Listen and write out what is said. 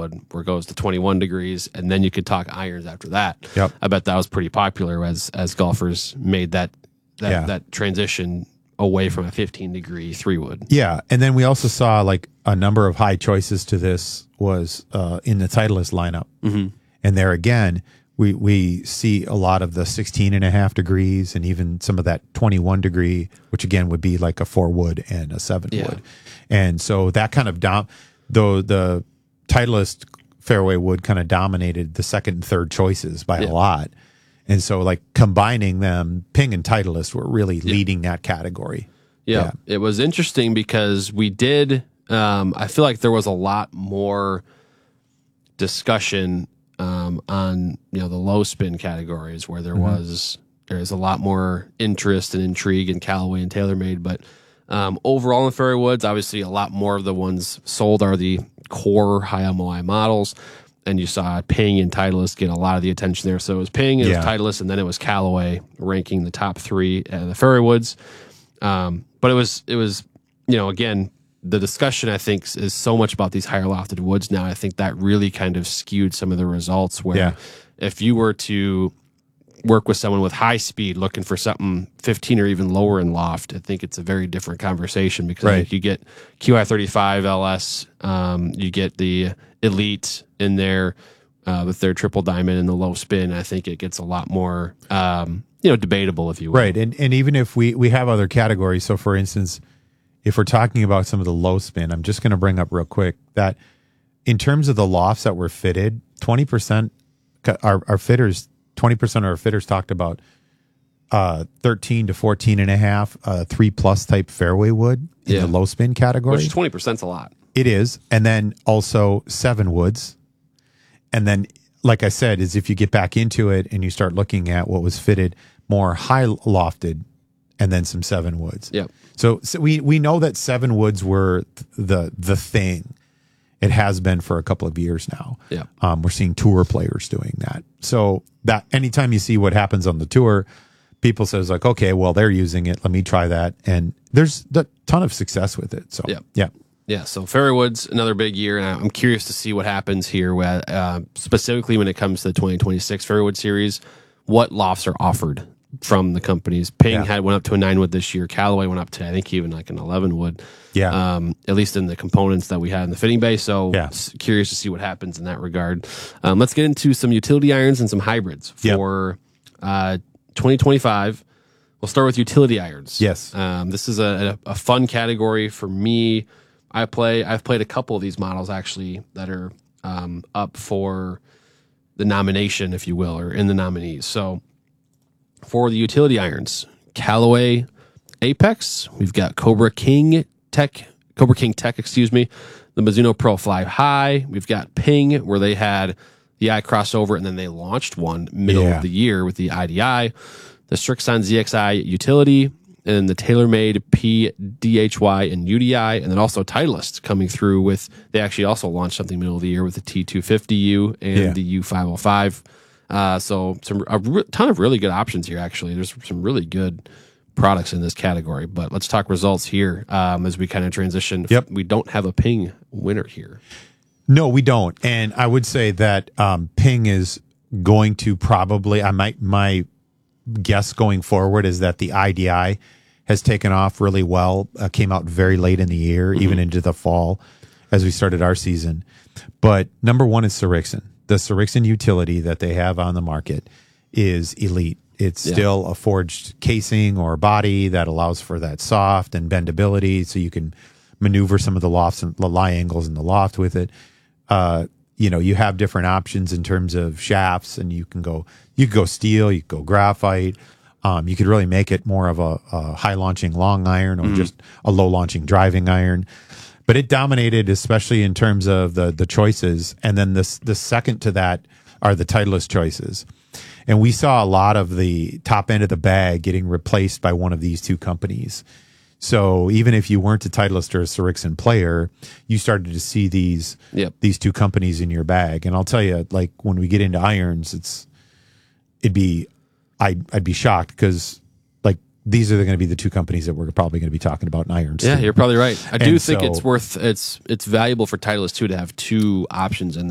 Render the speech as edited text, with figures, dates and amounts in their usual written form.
wood, where it goes to 21 degrees, and then you could talk irons after that. Yep. I bet that was pretty popular as golfers made that transition away from a 15-degree 3-wood. Yeah, and then we also saw like a number of high choices to this was in the Titleist lineup. Mm-hmm. And there again, we see a lot of the 16.5 degrees and even some of that 21 degree, which again would be like a 4-wood and a 7-wood. And so that kind of the Titleist fairway wood kind of dominated the second and third choices by a lot. And so like combining them, Ping and Titleist were really leading that category. Yeah. It was interesting because we did, I feel like there was a lot more discussion on the low spin categories where there's a lot more interest and intrigue in Callaway and TaylorMade, but overall in the fairway woods, obviously a lot more of the ones sold are the core high MOI models, and you saw Ping and Titleist get a lot of the attention there. So it was Ping, it was Titleist, and then it was Callaway ranking the top 3 at the fairway woods. But it was again, the discussion, I think, is so much about these higher lofted woods now. I think that really kind of skewed some of the results where if you were to work with someone with high speed looking for something 15 or even lower in loft, I think it's a very different conversation because I think you get QI35 LS, you get the Elite in there with their triple diamond and the low spin. I think it gets a lot more debatable, if you will. Right. And even if we have other categories, so for instance, if we're talking about some of the low spin, I'm just going to bring up real quick that in terms of the lofts that were fitted, 20% our fitters, 20% of our fitters talked about 13 to 14.5 3+ type fairway wood in the low spin category. Which 20% is a lot. It is. And then also 7 woods. And then, like I said, is if you get back into it and you start looking at what was fitted more high lofted and then some 7 woods. Yep. So we know that 7 woods were the thing. It has been for a couple of years now. Yeah. We're seeing tour players doing that. So that anytime you see what happens on the tour, people says like, okay, well, they're using it. Let me try that. And there's a ton of success with it. So yeah. So fairway woods, another big year, and I'm curious to see what happens here. Specifically when it comes to the 2026 fairway wood series, what lofts are offered from the companies. Ping went up to a 9-wood this year. Callaway went up to, I think, even like an 11-wood. Yeah. At least in the components that we had in the fitting bay. So curious to see what happens in that regard. Let's get into some utility irons and some hybrids for 2025. We'll start with utility irons. Yes. This is a fun category for me. I've played a couple of these models actually that are up for the nomination, if you will, or in the nominees. So for the utility irons, Callaway Apex, we've got Cobra King Tech, the Mizuno Pro Fly High. We've got Ping, where they had the I crossover, and then they launched one middle of the year with the IDI, the Strixon ZXi utility, and the TaylorMade PDHY and UDI, and then also Titleist coming through with, they actually also launched something middle of the year with the T250U and the U505. So a ton of really good options here, actually. There's some really good products in this category, but let's talk results here as we kind of transition. We don't have a Ping winner here. No, we don't. And I would say that Ping is going to probably, my guess going forward is that the IDI has taken off really well, came out very late in the year, even into the fall as we started our season. But number one is Srixon. The Srixon utility that they have on the market is elite. It's still a forged casing or body that allows for that soft and bendability, so you can maneuver some of the lofts and the lie angles in the loft with it. You have different options in terms of shafts, and you could go steel, you could go graphite. You could really make it more of a high launching long iron or just a low launching driving iron. But it dominated, especially in terms of the choices. And then the second to that are the Titleist choices. And we saw a lot of the top end of the bag getting replaced by one of these two companies. So even if you weren't a Titleist or a Srixon player, you started to see these two companies in your bag. And I'll tell you, like when we get into irons, I'd be shocked because like these are going to be the two companies that we're probably going to be talking about in irons. Yeah, you're probably right. I do think it's valuable for Titleist too to have two options in